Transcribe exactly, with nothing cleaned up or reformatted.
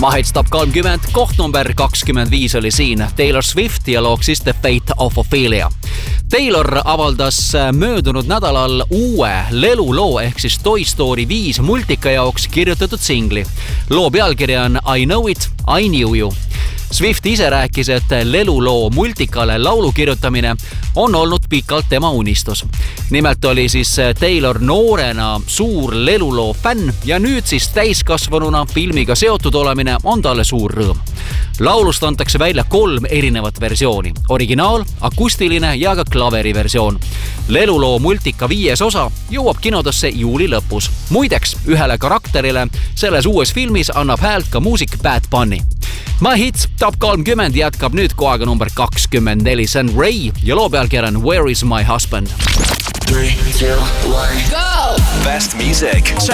Mahits Top kolmkümmend, koht number kakskümmend viis oli siin Taylor Swift ja looks siis The Fate of Ophelia. Taylor avaldas möödunud nädalal uue leluloo ehk siis Toy Story viis multika jaoks kirjutatud singli. Loo pealkiri on I Know It, I Knew You. Swift ise rääkis, et leluloo multikale laulu kirjutamine on olnud pikalt tema unistus. Nimelt oli siis Taylor noorena suur leluloo fänn ja nüüd siis täiskasvanuna filmiga seotud olemine on talle suur rõõm. Laulust antakse välja kolm erinevat versiooni. Originaal, akustiline ja ka klaveri versioon. Leluloo multika viies osa jõuab kinodesse juuli lõpus. Muideks, ühele karakterile selles uues filmis annab häält ka muusik Bad Bunny. Mahits Top kolmkümmend jätkab nüüd kohaga number kakskümmend neli. See on Ray ja loo pealkiri on Where is my husband? three, two, one, go! Best music. Check